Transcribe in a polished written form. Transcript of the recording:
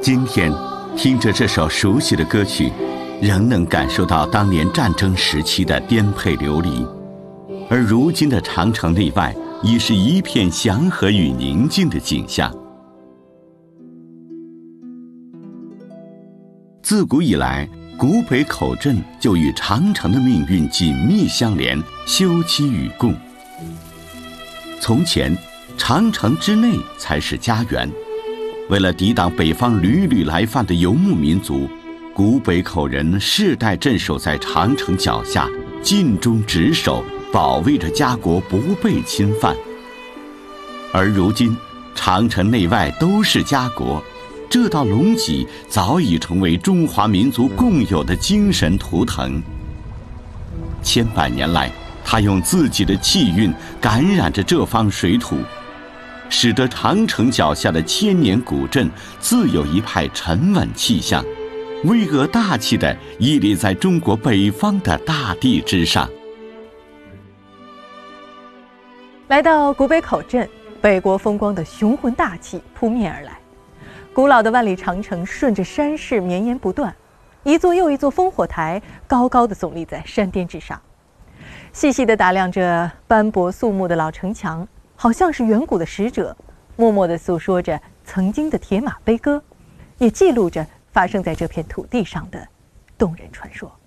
今天听着这首熟悉的歌曲，仍能感受到当年战争时期的颠沛流离，而如今的长城内外已是一片祥和与宁静的景象。自古以来，古北口镇就与长城的命运紧密相连，休戚与共。从前，长城之内才是家园。为了抵挡北方屡屡来犯的游牧民族，古北口人世代镇守在长城脚下，尽忠职守，保卫着家国不被侵犯。而如今，长城内外都是家国，这道龙脊早已成为中华民族共有的精神图腾。千百年来，他用自己的气韵感染着这方水土，使得长城脚下的千年古镇自有一派沉稳气象，巍峨大气地屹立在中国北方的大地之上。 来到古北口镇，北国风光的雄浑大气扑面而来，古老的万里长城顺着山势绵延不断，一座又一座烽火台高高地耸立在山巅之上，细细地打量着斑驳肃穆的老城墙，好像是远古的使者，默默地诉说着曾经的铁马悲歌，也记录着发生在这片土地上的动人传说。